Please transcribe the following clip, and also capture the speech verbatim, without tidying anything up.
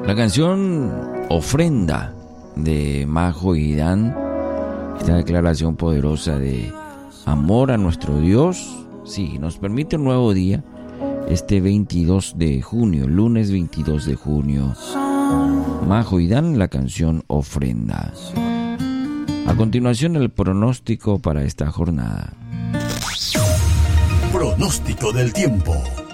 La canción Ofrenda de Majo y Dan, esta declaración poderosa de amor a nuestro Dios, sí, nos permite un nuevo día, este veintidós de junio, lunes veintidós de junio. Majo y Dan, la canción Ofrenda. A continuación, el pronóstico para esta jornada. Pronóstico del tiempo.